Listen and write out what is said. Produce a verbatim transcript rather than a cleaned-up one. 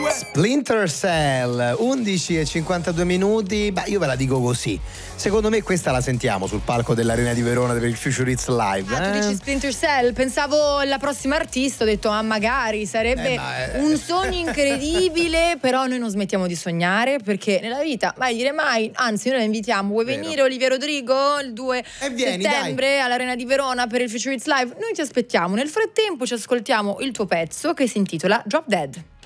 Splinter Cell, undici e cinquantadue minuti. Beh, io ve la dico così. Secondo me questa la sentiamo sul palco dell'Arena di Verona per il Future Hits Live. Ah, eh? tu dici Splinter Cell, pensavo la prossima artista, ho detto ah magari sarebbe Eh, ma, eh. un sogno incredibile, però noi non smettiamo di sognare perché nella vita mai dire mai, anzi noi la invitiamo, vuoi Vero. venire Olivia Rodrigo il due E vieni, settembre dai. all'Arena di Verona per il Future Hits Live? Noi ti aspettiamo, nel frattempo ci ascoltiamo il tuo pezzo che si intitola Drop Dead.